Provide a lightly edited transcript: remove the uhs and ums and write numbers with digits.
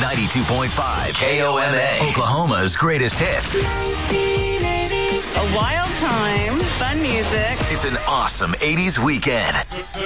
92.5 KOMA, Oklahoma's greatest hits. A wild time, fun music. It's an awesome 80s weekend.